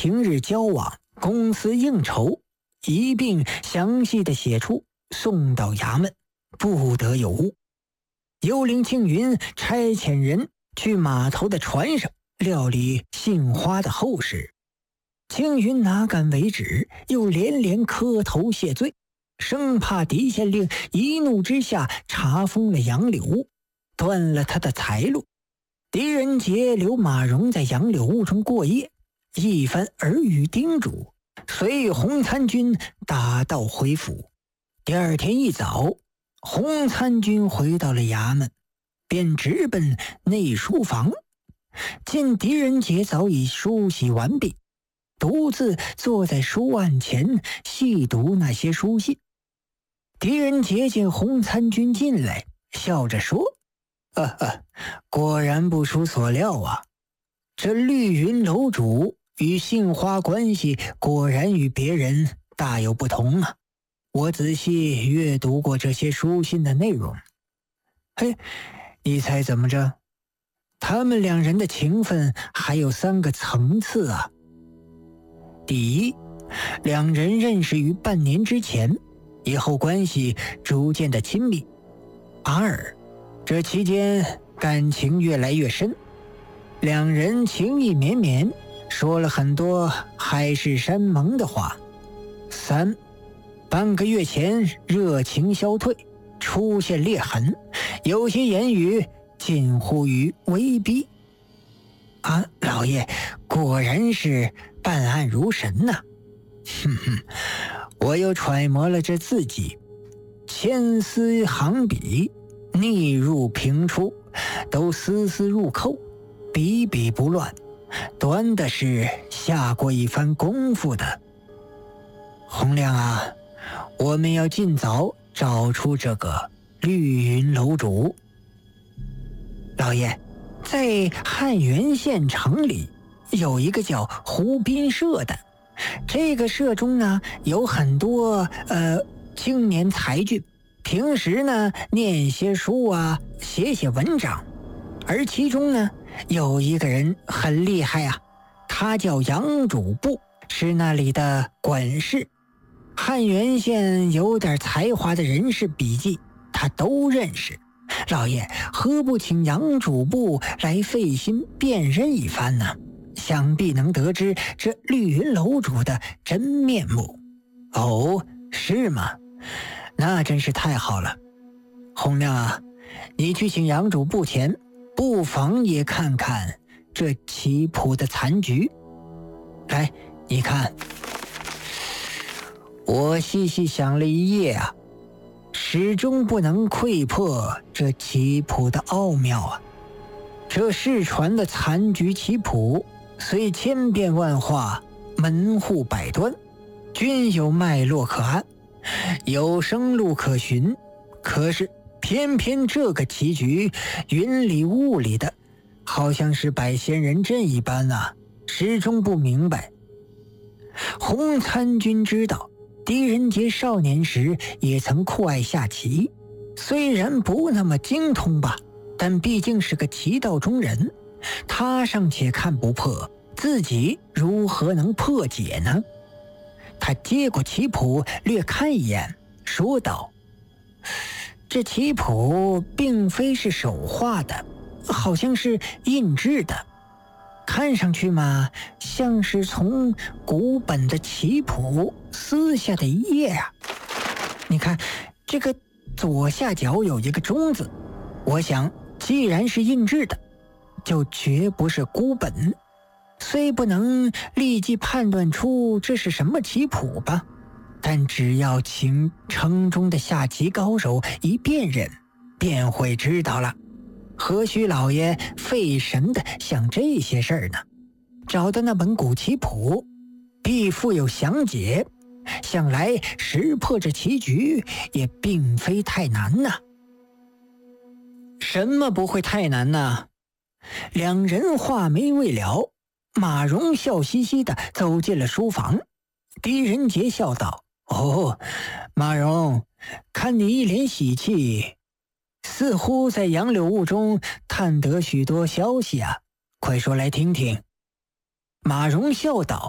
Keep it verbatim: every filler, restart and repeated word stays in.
平日交往、公司应酬一并详细的写出，送到衙门，不得有误。又令庆云差遣人去码头的船上料理杏花的后事。庆云哪敢为止，又连连磕头谢罪，生怕狄县令一怒之下查封了杨柳坞，断了他的财路。狄仁杰留马荣在杨柳坞中过夜，一番耳语叮嘱，随洪参军打道回府。第二天一早，洪参军回到了衙门，便直奔内书房，见狄仁杰早已梳洗完毕，独自坐在书案前细读那些书信。狄仁杰见洪参军进来，笑着说：呵呵，果然不出所料啊，这绿云楼主与杏花关系果然与别人大有不同啊。我仔细阅读过这些书信的内容。嘿，你猜怎么着？他们两人的情分还有三个层次啊。第一，两人认识于半年之前，以后关系逐渐的亲密。二，这期间感情越来越深，两人情意绵绵，说了很多海誓山盟的话。三，半个月前热情消退，出现裂痕，有些言语近乎于威逼。啊，老爷果然是办案如神呐、啊！哼哼，我又揣摩了这字迹，千丝行笔，逆入平出，都丝丝入扣，笔笔不乱，端的是下过一番功夫的。洪亮啊，我们要尽早找出这个绿云楼主。老爷，在汉源县城里有一个叫湖滨社的，这个社中呢有很多呃青年才俊，平时呢念些书啊，写写文章。而其中呢有一个人很厉害啊，他叫杨主簿，是那里的管事。汉源县有点才华的人士笔记他都认识。老爷何不请杨主簿来费心辨认一番呢？想必能得知这绿云楼主的真面目。哦，是吗？那真是太好了。洪亮啊，你去请杨主簿前，不妨也看看这棋谱的残局。来，你看，我细细想了一夜啊，始终不能窥破这棋谱的奥妙啊！这世传的残局棋谱，虽千变万化，门户百端，均有脉络可按，有生路可循。可是偏偏这个棋局云里雾里的，好像是摆仙人阵一般啊，始终不明白。洪参军知道狄仁杰少年时也曾酷爱下棋，虽然不那么精通吧，但毕竟是个棋道中人，他尚且看不破，自己如何能破解呢？他接过棋谱略看一眼，说道：这棋谱并非是手画的，好像是印制的，看上去嘛，像是从古本的棋谱撕下的一页啊。你看，这个左下角有一个中字，我想既然是印制的，就绝不是孤本。虽不能立即判断出这是什么棋谱吧，但只要请城中的下棋高手一辨认，便会知道了。何须老爷费神的想这些事儿呢？找到那本古棋谱，必附有详解，想来识破这棋局也并非太难呐。什么不会太难呢？两人话没未了，马荣笑嘻嘻地走进了书房。狄仁杰笑道：哦，马荣，看你一脸喜气，似乎在杨柳坞中探得许多消息啊，快说来听听。马荣笑道：